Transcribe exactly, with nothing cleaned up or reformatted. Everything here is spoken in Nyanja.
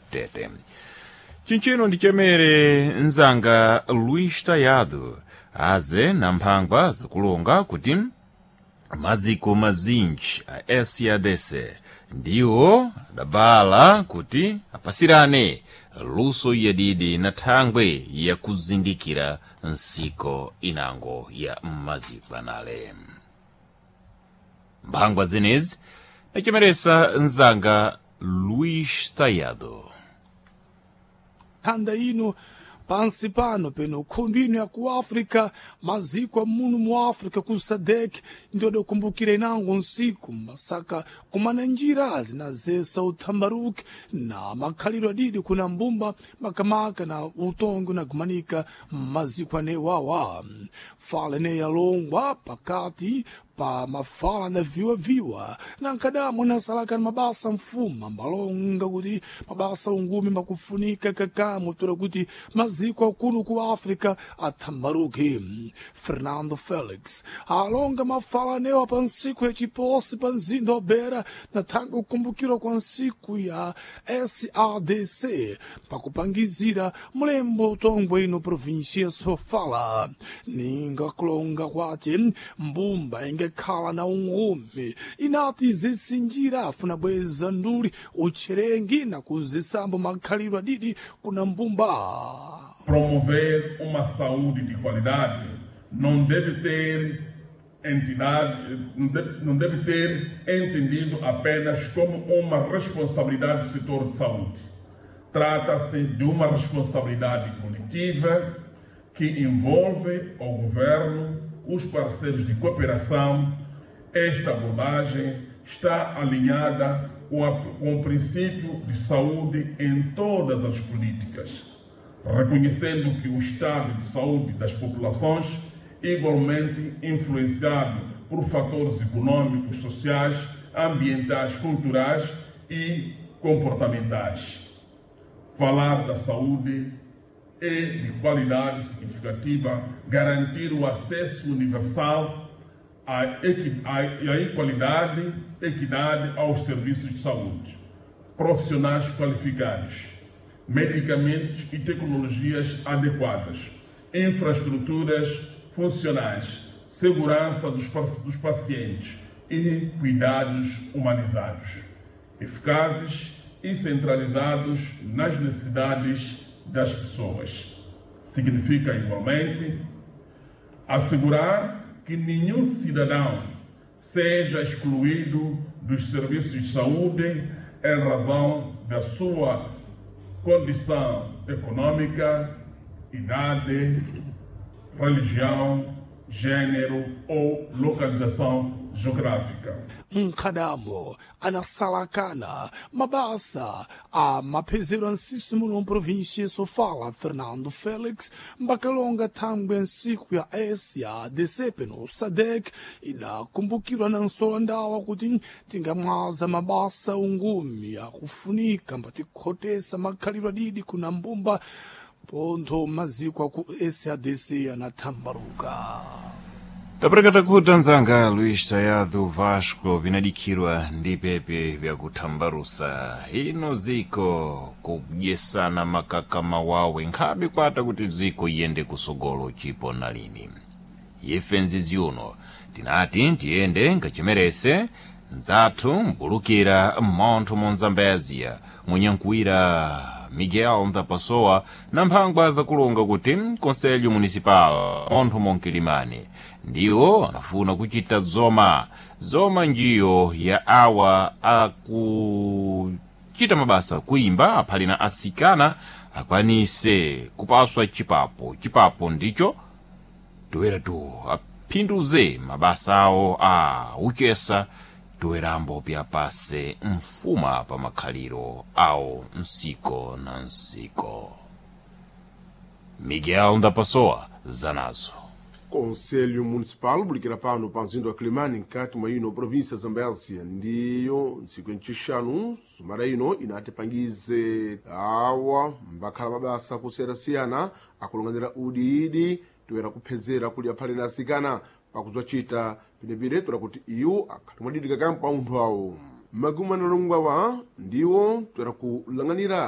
Tete. Chinchino ndi chemere nzanga Luis Tayado aze na mphangwa zakulonga kuti maziko mazinji a S A D C ndiwo adabala kuti apasirane luso yadidi na thangwe ya kuzindikira nsiko inango ya maziko anale. Mphangwa zenezi nachemeresa nzanga Luis Tayado. Handa ino pansi pano peno khondwino ya ku Afrika maziko muno mu Afrika ku sadek ndio dokumbukira inango nsiku mbasaka kumana njira zinazesa uthambaruki na makhaliro adidi kuna mbumba makamaka na utongo na kumanika maziko anewawa fala ne yalongwa pakati pa mafala na viwa viwa na nkadamu na salaka na mabasa mfuma mbalonga kuti mabasa ungumi makufunika kakamu tura kuti maziko akunu ku Afrika athambaruki. Fernando Felix alonga mafala newa pa nsiku ya chiposi pa nzinda obera na thanga ukumbukiro kwa nsiku ya S A D C pakupangizira mlembo utongwe ino provinsia ya Sofala ninga kulonga kwache mbumba inga khala na ungumi inati zisinjira afuna bweza nduli ucherengi na kuzisambo makhaliro adidi kuna mbumba. Promover uma saúde de qualidade não deve ter entidade, não deve, não deve ter entendido apenas como uma responsabilidade do setor de saúde. Trata-se de uma responsabilidade coletiva que envolve o governo, os parceiros de cooperação. Esta abordagem está alinhada com, a, com o princípio de saúde em todas as políticas, reconhecendo que o estado de saúde das populações é igualmente influenciado por fatores econômicos, sociais, ambientais, culturais e comportamentais. Falar da saúde é de qualidade significativa, garantir o acesso universal à, equi à, à equalidade, equidade aos serviços de saúde, profissionais qualificados, medicamentos e tecnologias adequadas, infraestruturas funcionais, segurança dos, dos pacientes e cuidados humanizados, eficazes e centralizados nas necessidades das pessoas. Significa igualmente assegurar que nenhum cidadão seja excluído dos serviços de saúde em razão da sua condição econômica, idade, religião, gênero ou localização geográfica. Nkadamo anasalakana mabasa a mapezero ansisimu no província Sofala. Fernando Felix mbakalonga thangwe nsiku ya S A D C peno sadek ila kumbukirwa na nsolandawa kuti tingamwaza mabasa ungumi ya kufunika mbatikhotesa makhaliro adidi kuna mbumba pontho maziko ku S A D C anathambaruka. Taprekata kuti nzanga Luis Tayado Vasco vinadikirwa ndi pepe vya kuthambarusa ino ziko kudyesana makaka mawawe nkhabe kwata kuti ziko iyende kusogolo chipo na lini. Yefe nziziuno tinati tiyende nkachimerese nzathu mbulukira montho monzambezia munyankuira Miguel Ndapasoa na mphangwa zakulonga kuti Conselho Municipal montho monkilimani ndiwo anafuna kuchita zoma zoma njiyo ya awa akuchita mabasa kuimba aphalina asikana akwanise kupaswa chipapo. Chipapo ndicho toera tu aphinduze mabasa awo a uchesa toerambo pya pase mfuma pa makhaliro awo nsiko na nsiko. Miguel Ndapasoa zanazo. Conselho Municipal bulikira pano pa mzinda wa Kilimani nkati mwa ino província Zambésia ndiyo ntsiku nchishanu sumara ino inatipangize awa mbakhala mabasa kusiyana-siyana akulonganira udidi toera kuphezera kuli aphalina asikana pakuzochita pinepine toera kuti iyo akhali mwadidi kakampa unthu awo maguma na longwawa ndiwo toera kulanganira